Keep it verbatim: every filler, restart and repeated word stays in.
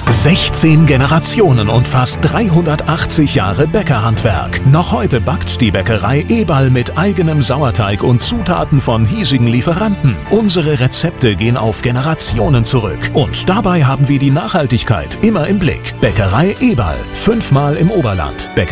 sechzehn Generationen und fast dreihundertachtzig Jahre Bäckerhandwerk. Noch heute backt die Bäckerei Eberl mit eigenem Sauerteig und Zutaten von hiesigen Lieferanten. Unsere Rezepte gehen auf Generationen zurück. Und dabei haben wir die Nachhaltigkeit immer im Blick. Bäckerei Eberl, fünfmal im Oberland.